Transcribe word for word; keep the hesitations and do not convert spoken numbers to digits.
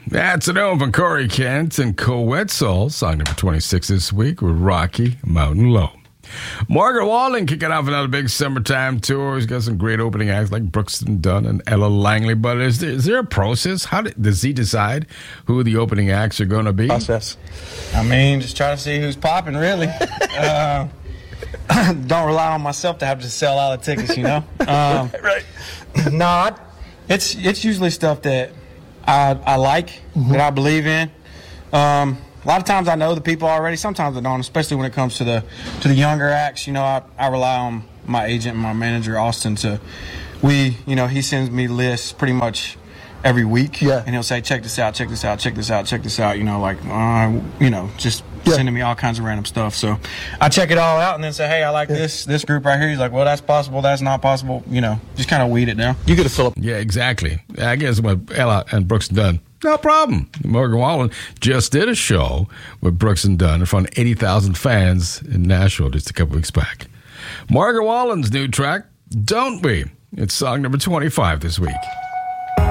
That's an open Corey Kent and Coetzel. Song number twenty-six this week with Rocky Mountain Low. Margaret Walden kicking off another big summertime tour. He's got some great opening acts like Brooks and Dunn and Ella Langley. But is there, is there a process? How did, does he decide who the opening acts are going to be? Process. I mean, just try to see who's popping, really. uh, don't rely on myself to have to sell all the tickets, you know. Um, right. No, I, it's it's usually stuff that I I like, mm-hmm. that I believe in. Um, A lot of times I know the people already. Sometimes I don't, especially when it comes to the to the younger acts. You know, I, I rely on my agent and my manager, Austin, to we, you know, he sends me lists pretty much every week. Yeah. And he'll say, check this out, check this out, check this out, check this out. You know, like, uh, you know, just yeah. sending me all kinds of random stuff. So I check it all out and then say, hey, I like yeah. this this group right here. He's like, well, that's possible, that's not possible. You know, just kind of weed it down. You get to fill up. Yeah, exactly. I guess what Ella and Brooks and Dunn. No problem. Morgan Wallen just did a show with Brooks and Dunn in front of eighty thousand fans in Nashville just a couple weeks back. Morgan Wallen's new track, Don't We? It's song number twenty-five this week.